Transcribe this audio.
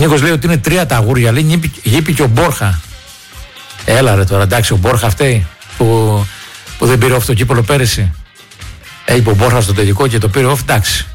Νίκος λέει ότι είναι 3 τα αγούρια. Λέει γύπη και ο Μπόρχα. Έλα ρε τώρα, εντάξει, ο Μπόρχα φταίει που δεν πήρε off το κύπολο πέρυσι. Έλειπε ο Μπόρχα στο τελικό και το πήρε off, εντάξει.